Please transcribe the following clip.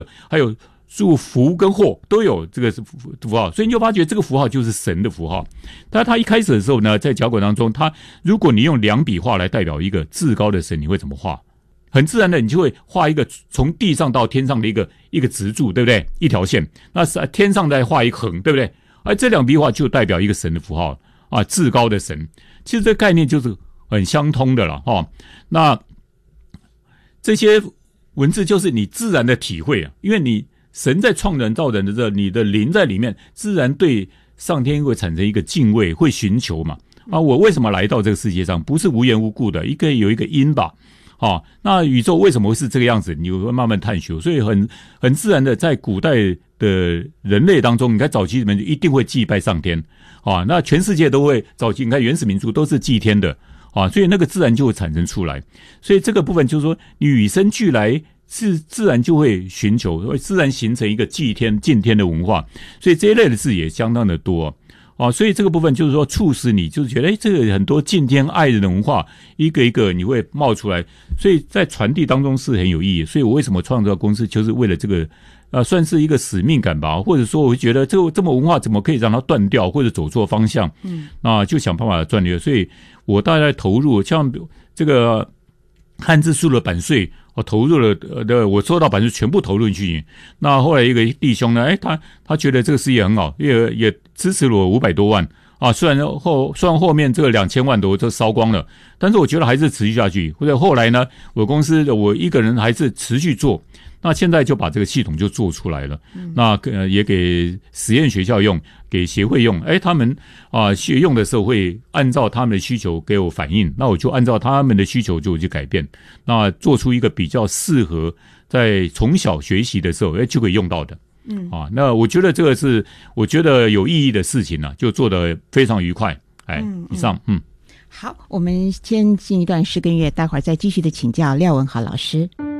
还有祝福跟祸都有这个符号，所以你就发觉这个符号就是神的符号。但他一开始的时候呢，在脚本当中，如果你用两笔画来代表一个至高的神，你会怎么画？很自然的，你就会画一个从地上到天上的一个直柱，对不对？一条线，那天上再画一横，对不对？而这两笔画就代表一个神的符号啊，至高的神。其实这个概念就是很相通的了哈。那这些文字就是你自然的体会啊，因为你神在创人造人的时候，你的灵在里面，自然对上天会产生一个敬畏，会寻求嘛。啊，我为什么来到这个世界上？不是无缘无故的，有一个因吧。那宇宙为什么会是这个样子？你会慢慢探求，所以很自然的，在古代的人类当中，你看早期里面一定会祭拜上天那全世界都会早期，你看原始民族都是祭天的所以那个自然就会产生出来。所以这个部分就是说，你与生俱来是自然就会寻求，会自然形成一个祭天敬天的文化。所以这一类的字也相当的多。所以这个部分就是说，促使你就是觉得，这个很多敬天爱人的文化，一个一个你会冒出来，所以在传递当中是很有意义。所以我为什么创造公司，就是为了这个，算是一个使命感吧，或者说我会觉得这么文化怎么可以让它断掉，或者走错方向，那就想办法赚流。所以我大概投入像这个汉字书的版税。我投入了我收到版税全部投入进去。那后来一个弟兄呢，他觉得这个事业很好，也支持了我500多万虽然后面这个2000万多都烧光了，但是我觉得还是持续下去。或者后来呢，我公司我一个人还是持续做。那现在就把这个系统就做出来了，那也给实验学校用，给协会用。他们学用的时候会按照他们的需求给我反映，那我就按照他们的需求就去改变，那做出一个比较适合在从小学习的时候就可以用到的。那我觉得这个是我觉得有意义的事情就做得非常愉快。以上。 好，我们先进一段诗跟乐，待会儿再继续的请教廖文豪老师。